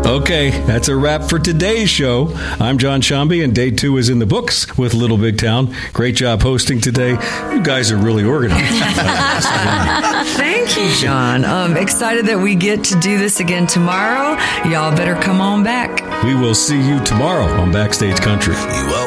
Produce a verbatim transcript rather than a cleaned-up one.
Okay, that's a wrap for today's show. I'm John Shambi, and day two is in the books with Little Big Town. Great job hosting today. You guys are really organized. Thank you, John. I'm excited that we get to do this again tomorrow. Y'all better come on back. We will see you tomorrow on Backstage Country. You